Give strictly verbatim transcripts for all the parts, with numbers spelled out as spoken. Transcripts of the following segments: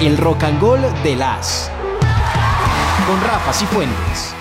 El Rock and Roll de las con Rafa Cifuentes.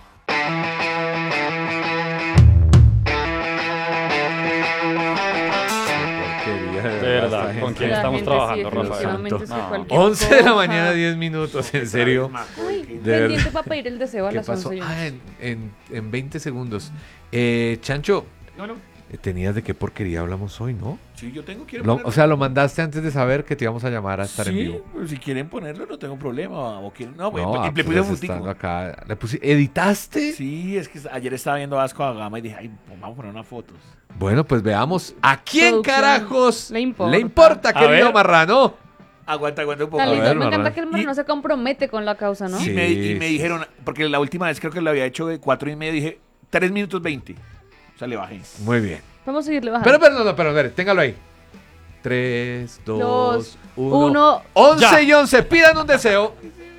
De verdad, ¿con quién La estamos gente trabajando, sí, Rafael? definitivamente sí, No. cualquier once de la cosa. mañana, diez minutos, en serio. Uy, De pendiente verdad. para pedir el deseo a ¿Qué las pasó? once. Ah, en, en, en veinte segundos. Eh, Chancho, No, no. eh, tenías de qué porquería hablamos hoy, ¿no? Sí, yo tengo, quiero Lo- ponerlo. o sea, lo mandaste antes de saber que te íbamos a llamar a estar en Sí, vivo. pues, si quieren ponerlo, no tengo problema. O quieren, no, pues, No, y le puse apenas un futico. estando acá. Le puse, ¿editaste? Sí, es que ayer estaba viendo Vasco da Gama y dije, ay, pues, vamos a poner unas fotos. Bueno, pues veamos. ¿A quién Producción carajos le importa. le importa, A querido ver. Marrano? Aguanta, aguanta un poco. Tan A lindo, ver, me encanta Marrano. que el Marrano Y- se compromete con la causa, ¿no? Y, Sí, me, y me sí, dijeron, porque la última vez creo que lo había hecho de cuatro y medio, dije tres minutos veinte. O sea, le bajé. Muy bien. Vamos a seguirle bajando. Pero, pero, no, no, pero, pero, téngalo ahí. tres, dos, Dos, uno. uno. once Ya. y once, pidan un deseo.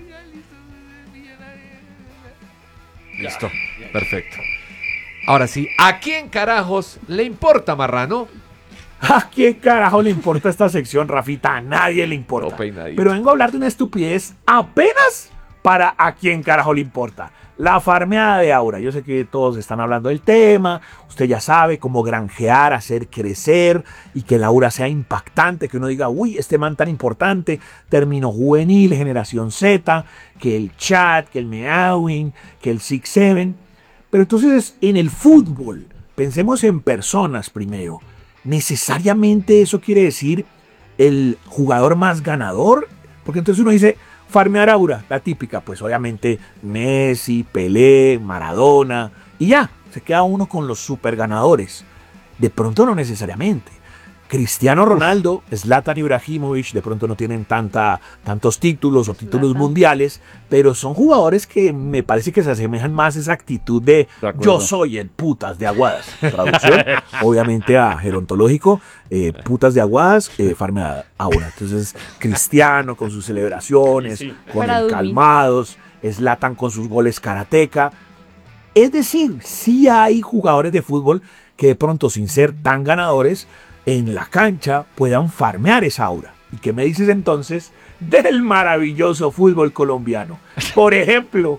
Listo, perfecto. Ahora sí, ¿a quién carajos le importa, Marrano? ¿A quién carajo le importa esta sección, Rafita? A nadie le importa. No, peinadito. Pero vengo a hablar de una estupidez apenas para a quién carajo le importa. La farmeada de Aura. Yo sé que todos están hablando del tema. Usted ya sabe cómo granjear, hacer crecer y que el Aura sea impactante. Que uno diga, uy, este man tan importante. Término juvenil, generación Z, que el chat, que el meowing, que el six seven. Pero entonces en el fútbol, pensemos en personas primero. ¿Necesariamente eso quiere decir el jugador más ganador? Porque entonces uno dice, farmear Aura, la típica, pues obviamente Messi, Pelé, Maradona, y ya, se queda uno con los super ganadores. De pronto no necesariamente. Cristiano Ronaldo, Zlatan Ibrahimovic, de pronto no tienen tanta, tantos títulos o títulos Zlatan. mundiales, pero son jugadores que me parece que se asemejan más a esa actitud de De acuerdo. yo soy el putas de Aguadas. Traducción, obviamente a gerontológico, eh, putas de Aguadas, eh, farmeada Aura. Entonces, Cristiano con sus celebraciones, Sí, sí. con Para el Dumi. calmados, Zlatan con sus goles karateca. Es decir, sí hay jugadores de fútbol que de pronto sin ser tan ganadores en la cancha puedan farmear esa aura. ¿Y qué me dices entonces del maravilloso fútbol colombiano? Por ejemplo,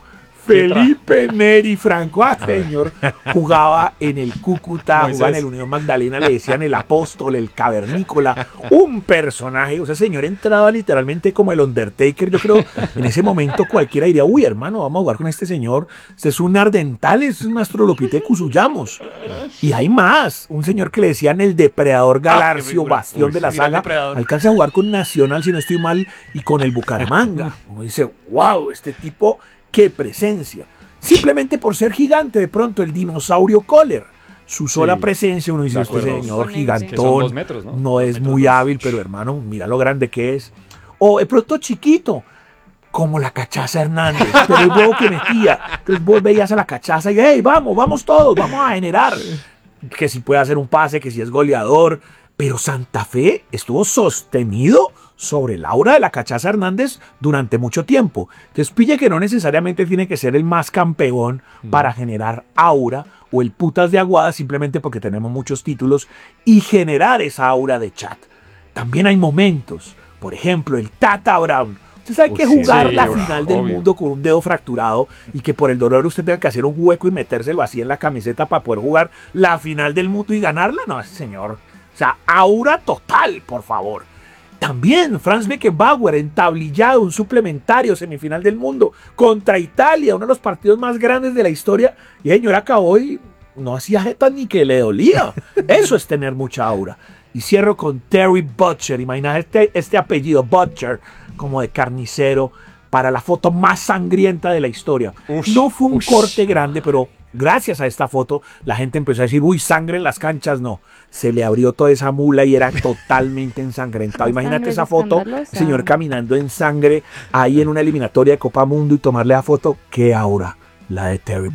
Felipe Neri Franco, ah, señor, jugaba en el Cúcuta, Moisés. jugaba en el Unión Magdalena, le decían el apóstol, el cavernícola, un personaje, o sea, señor entraba literalmente como el Undertaker. Yo creo, en ese momento cualquiera diría, uy, hermano, vamos a jugar con este señor, este es un ardental, es un Astrolopithecus huyamos. Y hay más, un señor que le decían el depredador Galarcio, qué figura. bastión Uy, de la sí, gran saga, depredador. alcanza a jugar con Nacional, si no estoy mal, y con el Bucaramanga. Uno dice, wow, este tipo, qué presencia. Simplemente por ser gigante, de pronto el dinosaurio Kohler. Su sola Sí, presencia, uno dice, de este acuerdo. señor Que son Que son gigantón, dos metros, ¿no? no es Dos muy metros. hábil, pero hermano, mira lo grande que es. O de pronto chiquito, como la Cachaza Hernández, pero el huevo que metía. Entonces vos veías a la Cachaza y, hey, vamos, vamos todos, vamos a generar. Que si puede hacer un pase, que si es goleador. Pero Santa Fe estuvo sostenido sobre el aura de la Cachaza Hernández durante mucho tiempo. Entonces pille que no necesariamente tiene que ser el más campeón para generar aura o el putas de Aguada simplemente porque tenemos muchos títulos y generar esa aura de chat. También hay momentos, por ejemplo, el Tata Brown. Usted sabe Uy, que sí, jugar sí, la obvio, final del obvio. mundo con un dedo fracturado y que por el dolor usted tenga que hacer un hueco y metérselo así en la camiseta para poder jugar la final del mundo y ganarla. No, ese señor. O sea, aura total, por favor. También Franz Beckenbauer entablillado, un suplementario semifinal del mundo contra Italia, uno de los partidos más grandes de la historia. Y el señor acabó y no hacía jeta ni que le dolía. Eso es tener mucha aura. Y cierro con Terry Butcher. Imagina este, este apellido, Butcher, como de carnicero, para la foto más sangrienta de la historia. Ush, no fue un ush. corte grande, pero gracias a esta foto la gente empezó a decir, uy, sangre en las canchas. No, se le abrió toda esa mula y era totalmente ensangrentado. Imagínate Sangre esa es foto, escandalosa. señor caminando en sangre ahí en una eliminatoria de Copa Mundo y tomarle la foto. Qué aura la de Terry